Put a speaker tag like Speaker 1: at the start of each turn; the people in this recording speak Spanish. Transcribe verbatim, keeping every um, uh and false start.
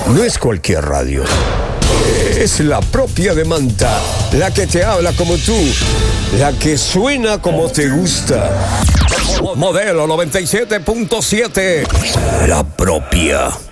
Speaker 1: No es cualquier radio. Es la propia de Manta, la que te habla como tú, la que suena como te gusta. Modelo noventa y siete punto siete, la propia.